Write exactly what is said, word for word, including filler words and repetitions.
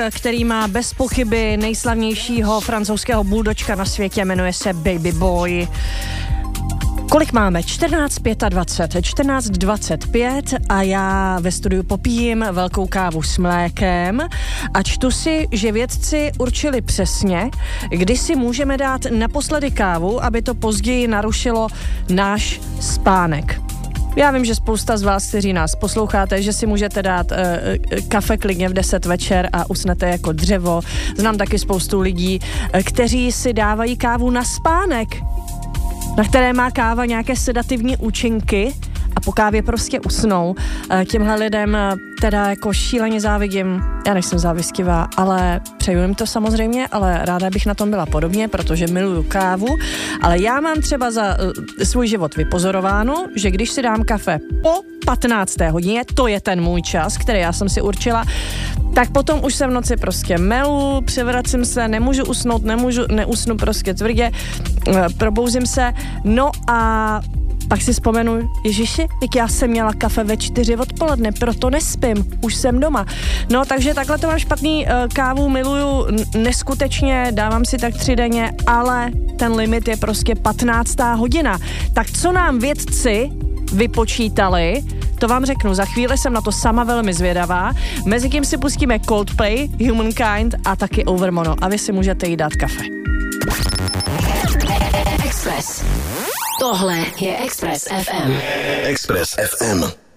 který má bez pochyby nejslavnějšího francouzského buldočka na světě, jmenuje se Baby Boy. Kolik máme? čtrnáct dvacet pět. čtrnáct dvacet pět a já ve studiu popijím velkou kávu s mlékem a čtu si, že vědci určili přesně, kdy si můžeme dát naposledy kávu, aby to později narušilo náš spánek. Já vím, že spousta z vás, kteří nás posloucháte, že si můžete dát uh, kafe klidně v deset večer a usnete jako dřevo. Znám taky spoustu lidí, uh, kteří si dávají kávu na spánek, na které má káva nějaké sedativní účinky a po kávě prostě usnou. Těmhle lidem teda jako šíleně závidím. Já nejsem závistivá, ale přeju jim to samozřejmě, ale ráda bych na tom byla podobně, protože miluju kávu, ale já mám třeba za uh, svůj život vypozorováno, že když si dám kafe po patnácté hodině, to je ten můj čas, který já jsem si určila, tak potom už se v noci prostě melu, převracím se, nemůžu usnout, nemůžu, neusnu prostě tvrdě, probouzím se, no a pak si vzpomenu, ježiši, jak já jsem měla kafe ve čtyři odpoledne, proto nespím, už jsem doma. No, takže takhle to mám špatný, kávu miluju neskutečně, dávám si tak tři denně, ale ten limit je prostě patnáctá hodina. Tak co nám vědci vypočítali, to vám řeknu, za chvíli jsem na to sama velmi zvědavá. Mezitím si pustíme Coldplay, Humankind a taky Overmono a vy si můžete jít dát kafe. Express. Tohle je Express ef em. Express ef em.